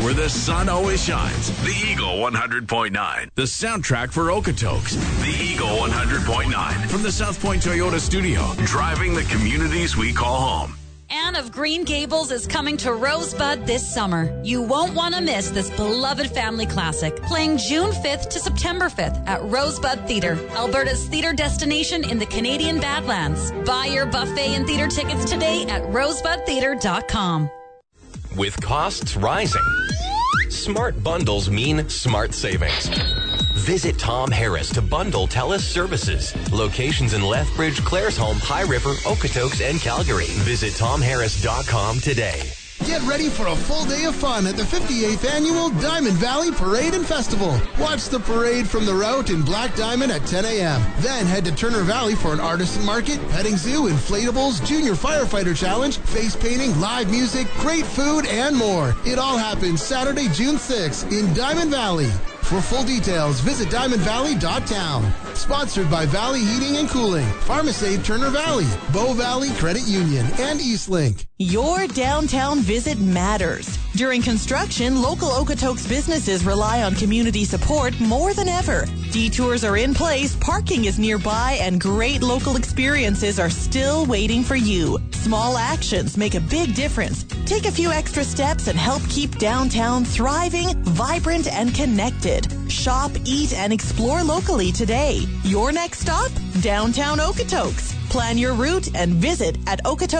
where the sun always shines. The Eagle 100.9. The soundtrack for Okotoks. The Eagle 100.9. From the South Point Toyota studio, driving the communities we call home. Anne of Green Gables is coming to Rosebud this summer. You won't want to miss this beloved family classic, playing June 5th to September 5th at Rosebud Theatre, Alberta's theatre destination in the Canadian Badlands. Buy your buffet and theatre tickets today at rosebudtheatre.com. With costs rising, smart bundles mean smart savings. Visit Tom Harris to bundle TELUS services. Locations in Lethbridge, Claresholm, High River, Okotoks, and Calgary. Visit TomHarris.com today. Get ready for a full day of fun at the 58th Annual Diamond Valley Parade and Festival. Watch the parade from the route in Black Diamond at 10 a.m. Then head to Turner Valley for an artisan market, petting zoo, inflatables, junior firefighter challenge, face painting, live music, great food, and more. It all happens Saturday, June 6th in Diamond Valley. For full details, visit diamondvalley.town. Sponsored by Valley Heating and Cooling, Pharmasafe Turner Valley, Bow Valley Credit Union, and Eastlink. Your downtown visit matters. During construction, local Okotoks businesses rely on community support more than ever. Detours are in place, parking is nearby, and great local experiences are still waiting for you. Small actions make a big difference. Take a few extra steps and help keep downtown thriving, vibrant, and connected. Shop, eat, and explore locally today. Your next stop? Downtown Okotoks. Plan your route and visit at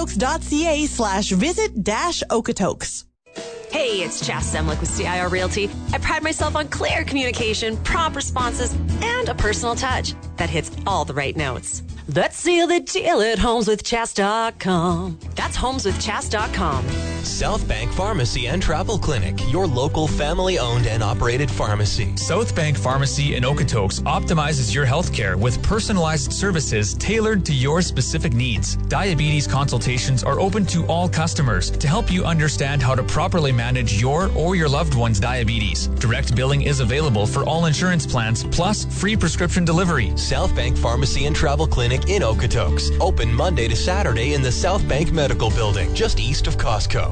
okotoks.ca/visit-Okotoks. Hey, it's Jess Semlick with CIR Realty. I pride myself on clear communication, prompt responses, and a personal touch that hits all the right notes. Let's seal the deal at homeswithchas.com. That's homeswithchas.com. South Bank Pharmacy and Travel Clinic, your local family-owned and operated pharmacy. South Bank Pharmacy in Okotoks optimizes your healthcare with personalized services tailored to your specific needs. Diabetes consultations are open to all customers to help you understand how to properly manage your or your loved one's diabetes. Direct billing is available for all insurance plans, plus free prescription delivery. South Bank Pharmacy and Travel Clinic in Okotoks. Open Monday to Saturday in the South Bank Medical Building, just east of Costco.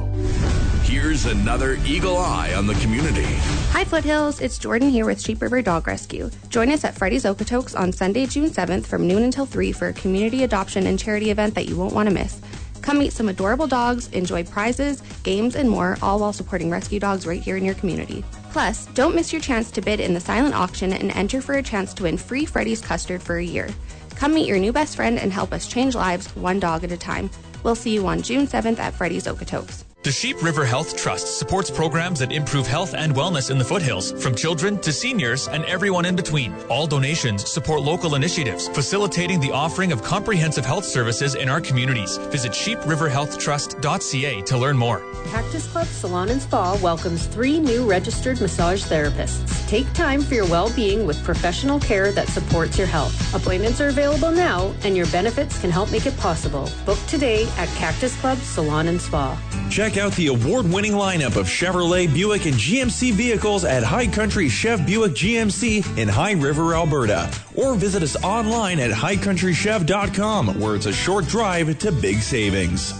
Here's another Eagle Eye on the community. Hi Foothills, it's Jordan here with Sheep River Dog Rescue. Join us at Freddy's Okotoks on Sunday, June 7th from noon until 3 for a community adoption and charity event that you won't want to miss. Come meet some adorable dogs, enjoy prizes, games, and more, all while supporting rescue dogs right here in your community. Plus, don't miss your chance to bid in the silent auction and enter for a chance to win free Freddy's custard for a year. Come meet your new best friend and help us change lives one dog at a time. We'll see you on June 7th at Freddy's Okotoks. The Sheep River Health Trust supports programs that improve health and wellness in the foothills, from children to seniors and everyone in between. All donations support local initiatives, facilitating the offering of comprehensive health services in our communities. Visit sheepriverhealthtrust.ca to learn more. Cactus Club Salon and Spa welcomes 3 new registered massage therapists. Take time for your well-being with professional care that supports your health. Appointments are available now, and your benefits can help make it possible. Book today at Cactus Club Salon and Spa. Check out the award-winning lineup of Chevrolet, Buick, and GMC vehicles at High Country Chev Buick GMC in High River, Alberta. Or visit us online at highcountrychev.com, where it's a short drive to big savings.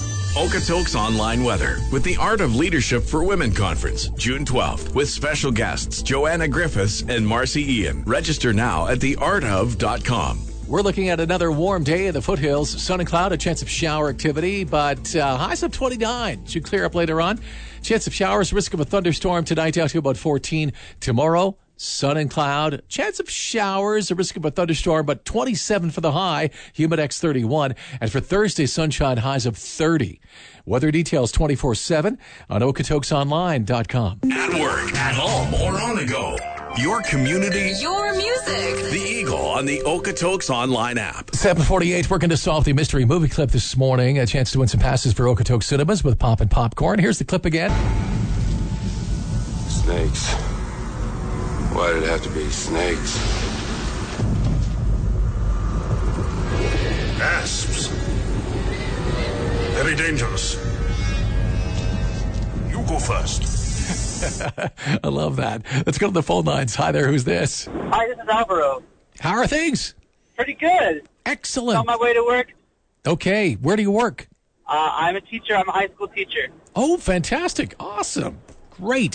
Okotoks Online Weather with the Art of Leadership for Women Conference, June 12th, with special guests Joanna Griffiths and Marcy Ian. Register now at theartof.com. We're looking at another warm day in the foothills. Sun and cloud, a chance of shower activity, but highs of 29. Should clear up later on. Chance of showers, risk of a thunderstorm tonight down to about 14. Tomorrow, sun and cloud, chance of showers, a risk of a thunderstorm, but 27 for the high, Humidex 31. And for Thursday, sunshine, highs of 30. Weather details 24/7 on okotoksonline.com. At work, at home, or on the go. Your community, your music. The Eagle on the Okotoks Online app. 7:48, working to solve the mystery movie clip this morning. A chance to win some passes for Okotoks Cinemas with Pop and Popcorn. Here's the clip again. Snakes. Why did it have to be snakes? Asps. Very dangerous. You go first. I love that. Let's go to the phone lines. Hi there, who's this? Hi, this is Alvaro. How are things? Pretty good. Excellent. On my way to work. Okay, where do you work? I'm a teacher. I'm a high school teacher. Oh, fantastic. Awesome. Great.